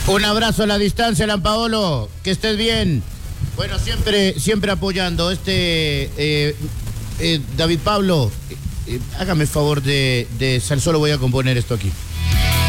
Un abrazo a la distancia, Lampaolo. Que estés bien. Bueno, siempre apoyando. David Pablo, hágame el favor de solo voy a componer esto aquí.